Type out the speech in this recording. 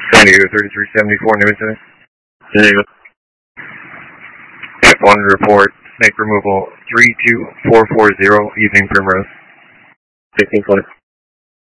San Diego 3374, new incident. San Diego. F1 report, snake removal 32440, evening Primrose. 1620.